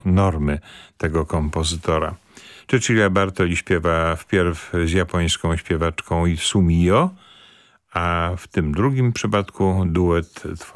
normy tego kompozytora. Cecilia Bartoli śpiewa wpierw z japońską śpiewaczką Sumio, a w tym drugim przypadku duet